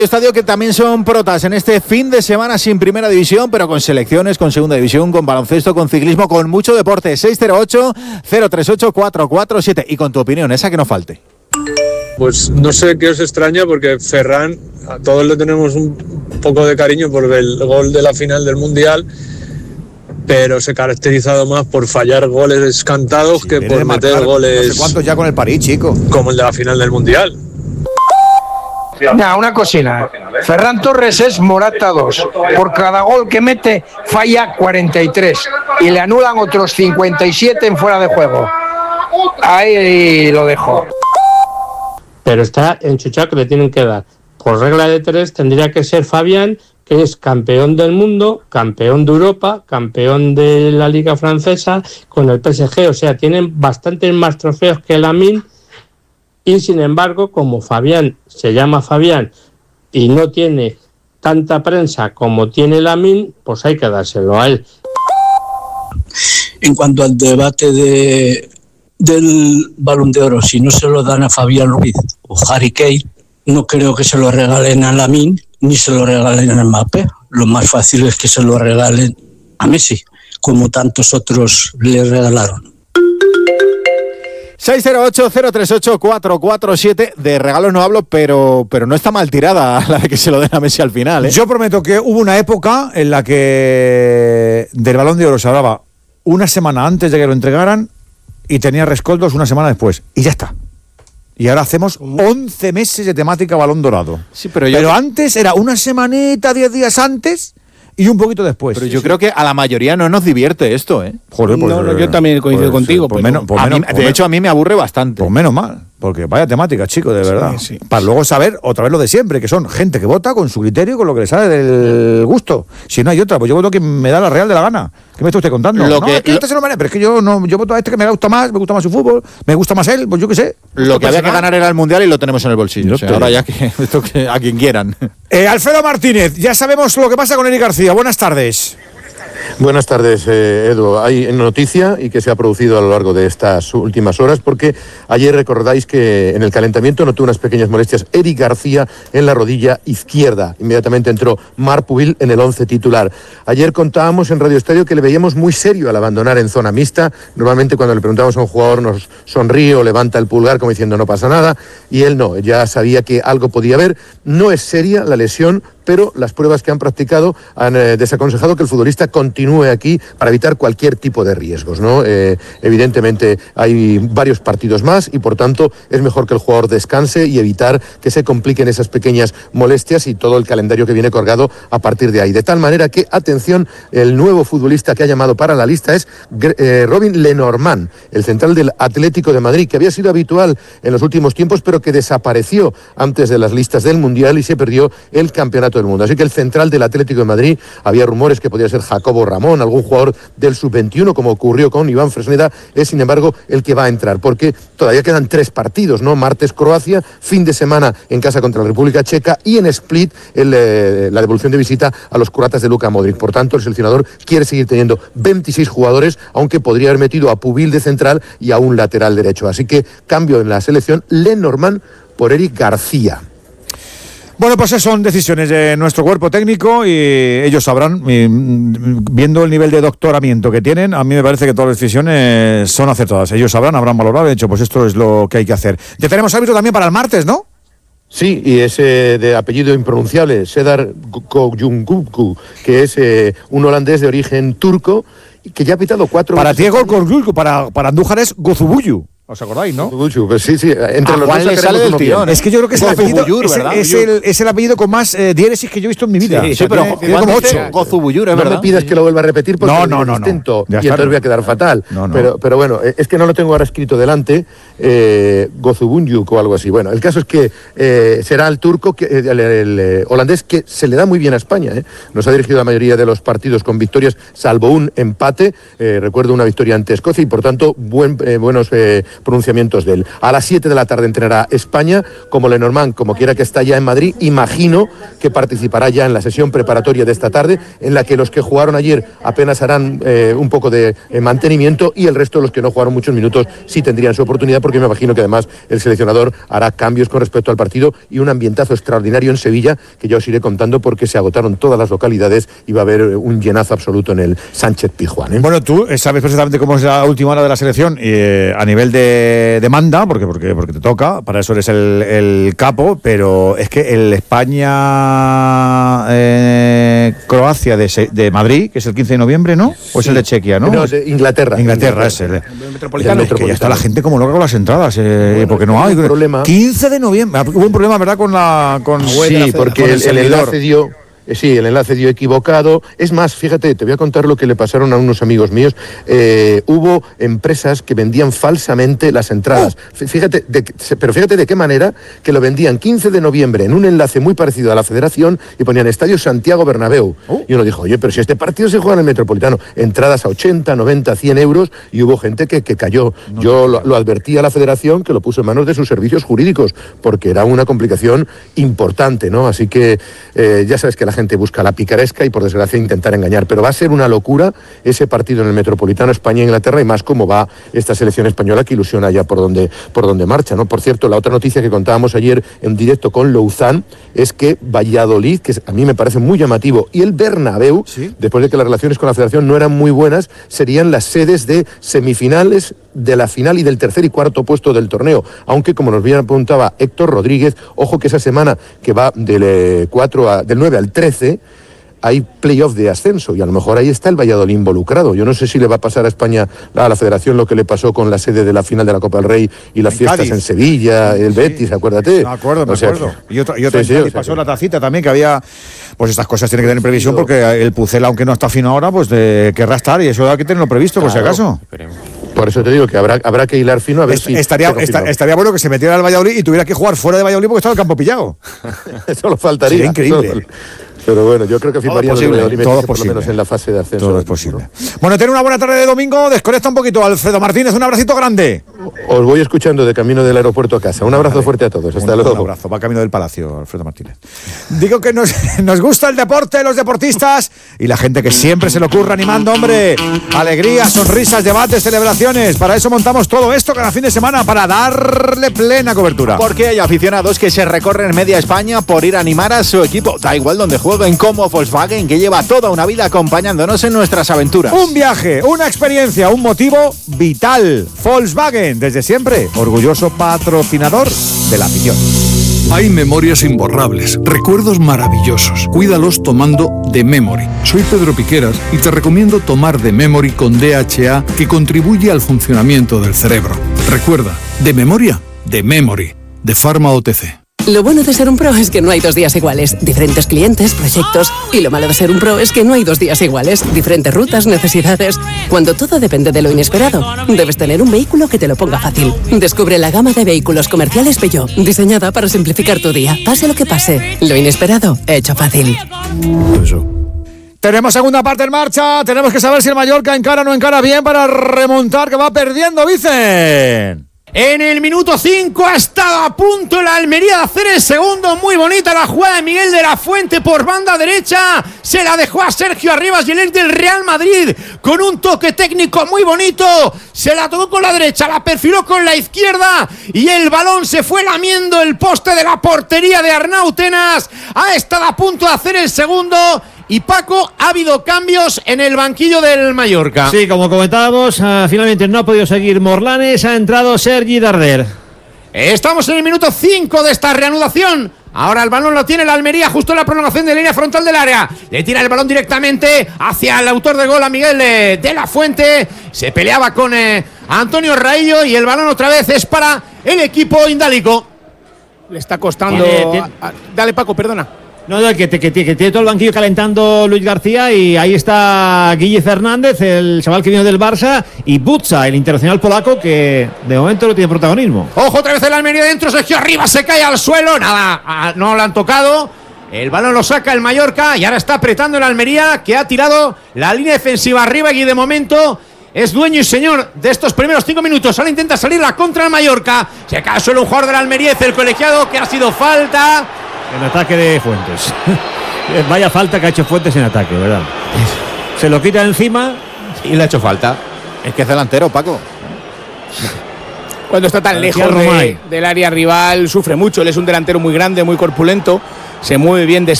Estadio que también son protas en este fin de semana sin primera división, pero con selecciones, con segunda división, con baloncesto, con ciclismo, con mucho deporte. 608-038-447. Y con tu opinión, esa que no falte. Pues no sé qué os extraña, porque Ferran, a todos le tenemos un poco de cariño por el gol de la final del Mundial, pero se ha caracterizado más por fallar goles cantados que por meter goles. No sé cuántos ya con el París, chico. Como el de la final del Mundial. Nah, una cocina. Ferran Torres es Morata 2. Por cada gol que mete, falla 43. Y le anulan otros 57 en fuera de juego. Ahí lo dejo. Pero está enchuchado que le tienen que dar. Por regla de 3 tendría que ser Fabián, que es campeón del mundo, campeón de Europa, campeón de la Liga Francesa con el PSG. O sea, tienen bastantes más trofeos que Lamine. Y sin embargo, como Fabián se llama Fabián y no tiene tanta prensa como tiene Lamine, pues hay que dárselo a él. En cuanto al debate del Balón de Oro, si no se lo dan a Fabián Ruiz o Harry Kane, no creo que se lo regalen a Lamine ni se lo regalen a Mbappé. Lo más fácil es que se lo regalen a Messi, como tantos otros le regalaron. 608-038-447. De regalos no hablo, pero no está mal tirada la de que se lo den a Messi al final, ¿eh? Yo prometo que hubo una época en la que del Balón de Oro se hablaba una semana antes de que lo entregaran y tenía rescoldos una semana después. Y ya está. Y ahora hacemos 11 meses de temática Balón Dorado. Sí, pero antes era una semanita, 10 días antes y un poquito después. Pero yo creo que a la mayoría no nos divierte esto, ¿eh? Joder, pues, no, yo también coincido contigo. De hecho, a mí me aburre bastante. Pues menos mal, porque vaya temática, chicos, de verdad. Sí. Para luego saber otra vez lo de siempre, que son gente que vota con su criterio y con lo que le sale del gusto. Si no hay otra, pues yo voto que me da la real de la gana. ¿Qué me está usted contando? Este se lo merece, pero es que yo voto a este que me gusta más su fútbol, me gusta más él, pues yo qué sé. Lo que había que ganar era el Mundial y lo tenemos en el bolsillo. O sea, ahora ya que a quien quieran. Alfredo Martínez, ya sabemos lo que pasa con Eric García. Buenas tardes. Buenas tardes, Edu. Hay noticia y que se ha producido a lo largo de estas últimas horas, porque ayer recordáis que en el calentamiento notó unas pequeñas molestias Eric García en la rodilla izquierda. Inmediatamente entró Marc Pubil en el 11 titular. Ayer contábamos en Radio Estadio que le veíamos muy serio al abandonar en zona mixta. Normalmente cuando le preguntamos a un jugador nos sonríe o levanta el pulgar como diciendo no pasa nada, y él no, ya sabía que algo podía haber. No es seria la lesión, pero las pruebas que han practicado han desaconsejado que el futbolista continúe aquí para evitar cualquier tipo de riesgos, ¿no? Evidentemente hay varios partidos más y por tanto es mejor que el jugador descanse y evitar que se compliquen esas pequeñas molestias y todo el calendario que viene colgado a partir de ahí. De tal manera que, atención, el nuevo futbolista que ha llamado para la lista es Robin Lenormand, el central del Atlético de Madrid, que había sido habitual en los últimos tiempos, pero que desapareció antes de las listas del Mundial y se perdió el campeonato del mundo. Así que el central del Atlético de Madrid, había rumores que podría ser Jacobo Ramón, algún jugador del sub-21, como ocurrió con Iván Fresneda, es sin embargo el que va a entrar, porque todavía quedan 3 partidos, ¿no? Martes Croacia, fin de semana en casa contra la República Checa y en Split la devolución de visita a los croatas de Luka Modric. Por tanto, el seleccionador quiere seguir teniendo 26 jugadores, aunque podría haber metido a Pubil de central y a un lateral derecho. Así que cambio en la selección, Lenormand por Eric García. Bueno, pues esas son decisiones de nuestro cuerpo técnico y ellos sabrán, viendo el nivel de doctoramiento que tienen, a mí me parece que todas las decisiones son acertadas. Ellos sabrán, habrán valorado, de hecho, pues esto es lo que hay que hacer. Ya tenemos árbitro también para el martes, ¿no? Sí, y es de apellido impronunciable, Sedar Koyunkuku, que es un holandés de origen turco, que ya ha pitado 4 Para ti es Koyunkuku, para Andújar es Gozubuyu. ¿Os acordáis, no? Pues sí, entre los dos le sale del tirón. Es que yo creo que es el apellido, ¿verdad? es el apellido con más diéresis que yo he visto en mi vida. Sí, pero tiene como 8. Gozubuyur, es no verdad. me pidas que lo vuelva a repetir porque no. intento Ya y entonces voy a quedar fatal. No. Pero bueno, es que no lo tengo ahora escrito delante, Gozubunyuk o algo así. Bueno, el caso es que será el turco, el holandés, que se le da muy bien a España. Nos ha dirigido la mayoría de los partidos con victorias, salvo un empate. Recuerdo una victoria ante Escocia y por tanto buenos pronunciamientos de él. A las 7 de la tarde entrenará España, como Lenormand, como quiera que está ya en Madrid, imagino que participará ya en la sesión preparatoria de esta tarde, en la que los que jugaron ayer apenas harán un poco de mantenimiento y el resto de los que no jugaron muchos minutos sí tendrían su oportunidad, porque me imagino que además el seleccionador hará cambios con respecto al partido y un ambientazo extraordinario en Sevilla, que ya os iré contando porque se agotaron todas las localidades y va a haber un llenazo absoluto en el Sánchez Pizjuán, ¿eh? Bueno, tú sabes perfectamente cómo es la última hora de la selección a nivel de demanda, porque te toca, para eso eres el capo, pero es que el España-Croacia de Madrid, que es el 15 de noviembre, ¿no? ¿O es el de Chequia, no? No, de Inglaterra. Inglaterra es el Metropolitano. Es que ya está la gente como loca con las entradas, porque no hay. Problema. 15 de noviembre. Hubo un problema, ¿verdad? Sí, porque el enlace dio... Sí, el enlace dio equivocado. Es más, fíjate, te voy a contar lo que le pasaron a unos amigos míos. Hubo empresas que vendían falsamente las entradas. Fíjate, pero fíjate de qué manera, que lo vendían 15 de noviembre en un enlace muy parecido a la Federación y ponían Estadio Santiago Bernabéu. Y uno dijo, oye, pero si este partido se juega en el Metropolitano, entradas a 80, 90, 100 euros, y hubo gente que cayó. Yo lo advertí a la Federación, que lo puso en manos de sus servicios jurídicos, porque era una complicación importante, ¿no? Así que ya sabes que la gente busca la picaresca y por desgracia intentar engañar, pero va a ser una locura ese partido en el Metropolitano, España-Inglaterra, y más cómo va esta selección española, que ilusiona ya por donde marcha, ¿no? Por cierto, la otra noticia que contábamos ayer en directo con Louzán es que Valladolid, que a mí me parece muy llamativo, y el Bernabéu, ¿sí?, después de que las relaciones con la Federación no eran muy buenas, serían las sedes de semifinales, de la final y del tercer y cuarto puesto del torneo, aunque como nos bien apuntaba Héctor Rodríguez, ojo que esa semana que va del 9 al 13 hay playoff de ascenso y a lo mejor ahí está el Valladolid involucrado. Yo no sé si le va a pasar a España, a la Federación, lo que le pasó con la sede de la final de la Copa del Rey y las fiestas Cádiz en Sevilla, el Betis, acuérdate. Me acuerdo. Y otra pasó la tacita también, que había, pues estas cosas tienen que tener en previsión, porque el Pucela, aunque no está fino ahora, pues querrá estar, y eso hay que tenerlo previsto, por si acaso. Por eso te digo que habrá que hilar fino a ver si... Estaría bueno que se metiera al Valladolid y tuviera que jugar fuera de Valladolid porque estaba el campo pillado. Eso lo faltaría. Sería increíble. Pero bueno, yo creo que firmaría todo por lo menos en la fase de ascenso. Todo es posible. Bueno, ten una buena tarde de domingo. Desconecta un poquito, Alfredo Martínez. Un abracito grande. Os voy escuchando de camino del aeropuerto a casa. Un abrazo fuerte a todos. Hasta luego. Un abrazo. Va camino del Palacio, Alfredo Martínez. Digo que nos gusta el deporte, los deportistas y la gente que siempre se le ocurre animando, hombre. Alegría, sonrisas, debates, celebraciones. Para eso montamos todo esto cada fin de semana, para darle plena cobertura. Porque hay aficionados que se recorren media España por ir a animar a su equipo. Da igual donde jueguen, como Volkswagen, que lleva toda una vida acompañándonos en nuestras aventuras. Un viaje, una experiencia, un motivo vital. Volkswagen, desde siempre, orgulloso patrocinador de la afición. Hay memorias imborrables, recuerdos maravillosos. Cuídalos tomando The Memory. Soy Pedro Piqueras y te recomiendo tomar The Memory con DHA, que contribuye al funcionamiento del cerebro. Recuerda, de memoria, The Memory, de Pharma OTC. Lo bueno de ser un pro es que no hay 2 días iguales. Diferentes clientes, proyectos. Y lo malo de ser un pro es que no hay 2 días iguales. Diferentes rutas, necesidades. Cuando todo depende de lo inesperado, debes tener un vehículo que te lo ponga fácil. Descubre la gama de vehículos comerciales Peugeot, diseñada para simplificar tu día. Pase lo que pase, lo inesperado, hecho fácil. Tenemos segunda parte en marcha. Tenemos que saber si el Mallorca encara o no encara bien para remontar, que va perdiendo, Vicen. En el minuto 5 ha estado a punto la Almería de hacer el segundo. Muy bonita la jugada de Miguel de la Fuente por banda derecha. Se la dejó a Sergio Arribas y el ex del Real Madrid con un toque técnico muy bonito. Se la tocó con la derecha, la perfiló con la izquierda y el balón se fue lamiendo el poste de la portería de Arnau Tenas. Ha estado a punto de hacer el segundo. Y Paco, ha habido cambios en el banquillo del Mallorca. Sí, como comentábamos, finalmente no ha podido seguir Morlanes, ha entrado Sergi Darder. Estamos en el minuto 5 de esta reanudación. Ahora el balón lo tiene la Almería justo en la prolongación de la línea frontal del área. Le tira el balón directamente hacia el autor del gol, a Miguel de la Fuente. Se peleaba con Antonio Raillo y el balón otra vez es para el equipo indálico. Le está costando... Dale, Paco, perdona. No, que tiene todo el banquillo calentando Luis García, y ahí está Guille Fernández, el chaval que vino del Barça, y Butza, el internacional polaco, que de momento no tiene protagonismo. Ojo, otra vez el Almería dentro, Sergio Arribas se cae al suelo, nada, no lo han tocado. El balón lo saca el Mallorca y ahora está apretando el Almería, que ha tirado la línea defensiva arriba, y de momento es dueño y señor de estos primeros 5 minutos. Ahora intenta salir la contra el Mallorca. Se cae solo un jugador de la Almería, el colegiado, que ha sido falta. En ataque de Fuentes. Vaya falta que ha hecho Fuentes en ataque, ¿verdad? Se lo quita encima y le ha hecho falta. Es que es delantero, Paco. Cuando está tan lejos del área rival, sufre mucho. Él es un delantero muy grande, muy corpulento. Se mueve bien de